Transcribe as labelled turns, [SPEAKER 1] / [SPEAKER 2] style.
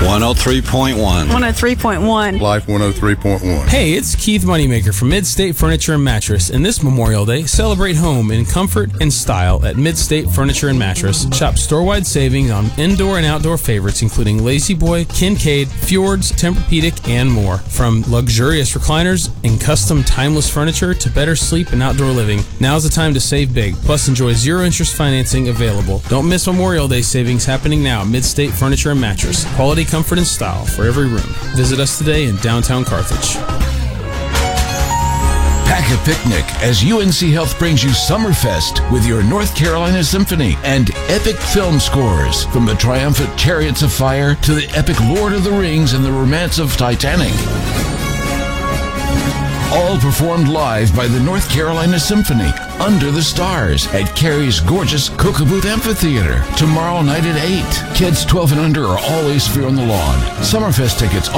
[SPEAKER 1] 103.1.
[SPEAKER 2] 103.1.
[SPEAKER 3] Life 103.1.
[SPEAKER 4] Hey, it's Keith Moneymaker from Mid-State Furniture and Mattress, and this Memorial Day, celebrate home in comfort and style at Mid-State Furniture and Mattress. Shop store-wide savings on indoor and outdoor favorites, including Lazy Boy, Kincaid, Fjords, Tempur-Pedic, and more. From luxurious recliners and custom timeless furniture to better sleep and outdoor living, now's the time to save big. Plus, enjoy zero-interest financing available. Don't miss Memorial Day savings happening now at Mid-State Furniture and Mattress. Quality, comfort, and style for every room. Visit us today in downtown Carthage.
[SPEAKER 5] Pack a picnic as UNC Health brings you Summerfest with your North Carolina Symphony and epic film scores, from the triumphant Chariots of Fire to the epic Lord of the Rings and the romance of Titanic. All performed live by the North Carolina Symphony under the stars at Cary's gorgeous Cocoa-Booth Amphitheater tomorrow night at 8. Kids 12 and under are always free on the lawn. Summerfest tickets